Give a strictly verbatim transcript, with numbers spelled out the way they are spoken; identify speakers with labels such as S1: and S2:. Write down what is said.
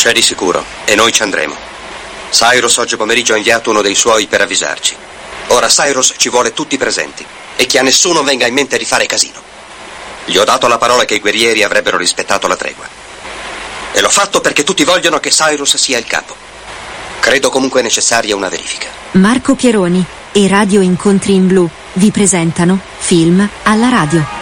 S1: C'è di sicuro, e noi ci andremo. Cyrus oggi pomeriggio ha inviato uno dei suoi per avvisarci. Ora Cyrus ci vuole tutti presenti e che a nessuno venga in mente di fare casino. Gli ho dato la parola che i guerrieri avrebbero rispettato la tregua. E l'ho fatto perché tutti vogliono che Cyrus sia il capo. Credo comunque necessaria una verifica.
S2: Marco Pieroni e Radio Incontri in Blu vi presentano Film alla radio.